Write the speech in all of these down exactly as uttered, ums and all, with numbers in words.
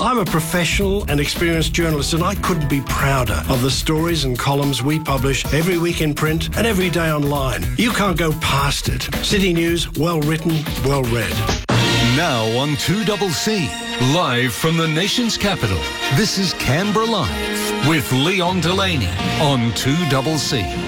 I'm a professional and experienced journalist, and I couldn't be prouder of the stories and columns we publish every week in print and every day online. You can't go past it. City News, well written, well read. Now on two C C, live from the nation's capital, this is Canberra Live with Leon Delaney on two C C.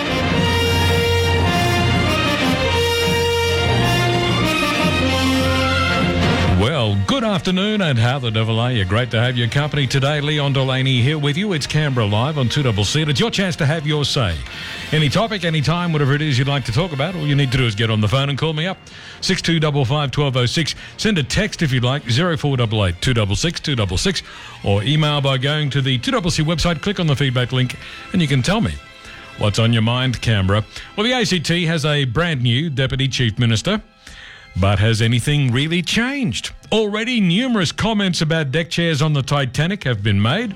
Well, good afternoon, and how the devil are you? Great to have your company today. Leon Delaney here with you. It's Canberra Live on two C C. It's your chance to have your say. Any topic, any time, whatever it is you'd like to talk about, all you need to do is get on the phone and call me up. six two five five, one two zero six. Send a text if you'd like, zero four eight eight, two six six, two six six, or email by going to the two C C website, click on the feedback link, and you can tell me what's on your mind, Canberra. Well, the A C T has a brand new Deputy Chief Minister. But has anything really changed? Already numerous comments about deck chairs on the Titanic have been made.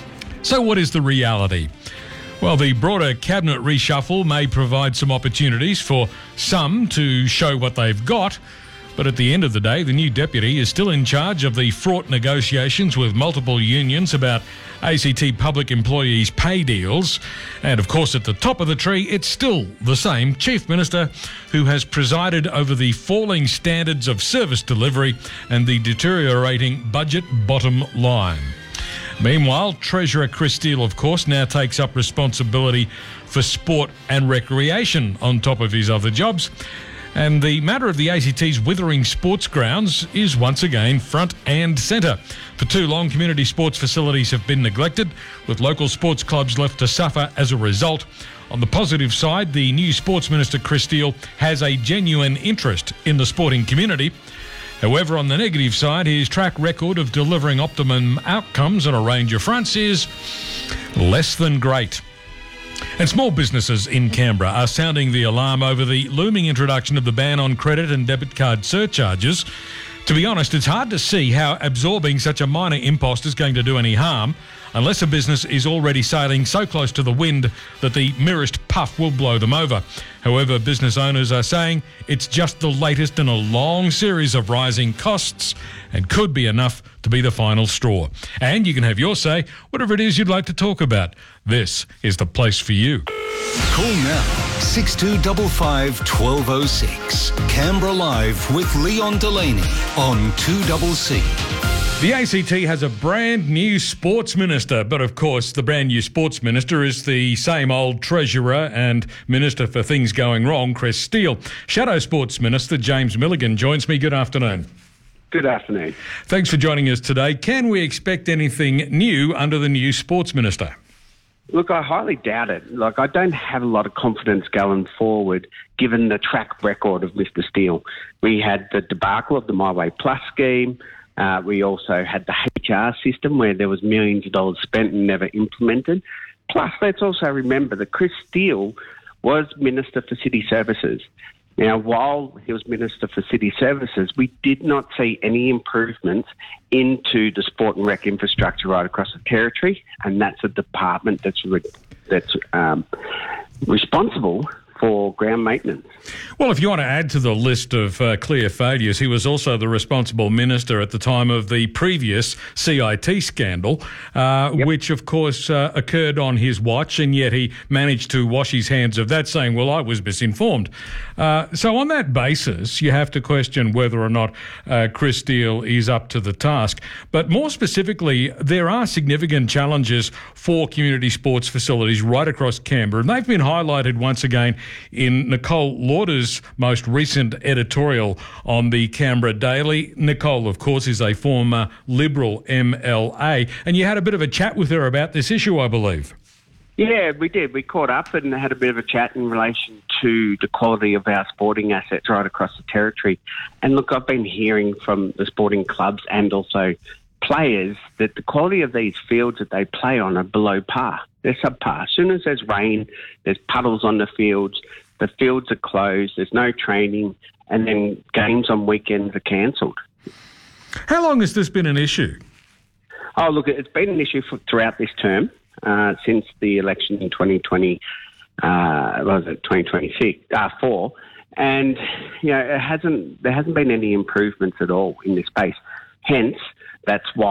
So what is the reality? Well, the broader cabinet reshuffle may provide some opportunities for some to show what they've got. But at the end of the day, the new deputy is still in charge of the fraught negotiations with multiple unions about A C T public employees' pay deals. And of course, at the top of the tree, it's still the same Chief Minister who has presided over the falling standards of service delivery and the deteriorating budget bottom line. Meanwhile, Treasurer Chris Steele, of course, now takes up responsibility for sport and recreation on top of his other jobs. And the matter of the A C T's withering sports grounds is once again front and centre. For too long, community sports facilities have been neglected, with local sports clubs left to suffer as a result. On the positive side, the new Sports Minister Chris Steele has a genuine interest in the sporting community. However, on the negative side, his track record of delivering optimum outcomes on a range of fronts is less than great. And small businesses in Canberra are sounding the alarm over the looming introduction of the ban on credit and debit card surcharges. To be honest, it's hard to see how absorbing such a minor impost is going to do any harm, unless a business is already sailing so close to the wind that the merest puff will blow them over. However, business owners are saying it's just the latest in a long series of rising costs and could be enough to be the final straw. And you can have your say, whatever it is you'd like to talk about. This is the place for you. Call now, six two five five, one two zero six. Canberra Live with Leon Delaney on two C C. The A C T has a brand new sports minister, but of course the brand new sports minister is the same old treasurer and minister for things going wrong, Chris Steele. Shadow Sports Minister James Milligan joins me. Good afternoon. Good afternoon. Thanks for joining us today. Can we expect anything new under the new sports minister? Look, I highly doubt it. Like, I don't have a lot of confidence going forward, given the track record of Mister Steele. We had the debacle of the My Way Plus scheme. Uh, we also had the H R system where there was millions of dollars spent and never implemented. Plus, let's also remember that Chris Steele was Minister for City Services. Now, while he was Minister for City Services, we did not see any improvements into the sport and rec infrastructure right across the territory, and that's a department that's re- that's um, responsible for ground maintenance. Well, if you want to add to the list of uh, clear failures, he was also the responsible minister at the time of the previous C I T scandal, uh, yep. which, of course, uh, occurred on his watch, and yet he managed to wash his hands of that, saying, well, I was misinformed. Uh, so on that basis, you have to question whether or not uh, Chris Steele is up to the task. But more specifically, there are significant challenges for community sports facilities right across Canberra, and they've been highlighted once again in Nicole Lauder's most recent editorial on the Canberra Daily. Nicole, of course, is a former Liberal M L A, and you had a bit of a chat with her about this issue, I believe. Yeah, we did. We caught up and had a bit of a chat in relation to the quality of our sporting assets right across the territory. And look, I've been hearing from the sporting clubs and also players that the quality of these fields that they play on are below par. They're subpar. As soon as there's rain, there's puddles on the fields, the fields are closed, there's no training, and then games on weekends are cancelled. How long has this been an issue? Oh, look, it's been an issue for, throughout this term, uh, since the election in twenty twenty, uh, what was it, twenty twenty-six, uh, four, and you know, it hasn't, there hasn't been any improvements at all in this space. Hence, that's why